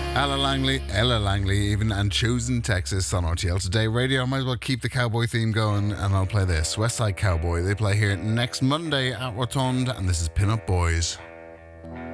Ella Langley even, and Choosing Texas on RTL Today Radio. I might as well keep the cowboy theme going, and I'll play this. West Side Cowboy. They play here next Monday at Rotund, and this is Pin Up Boys.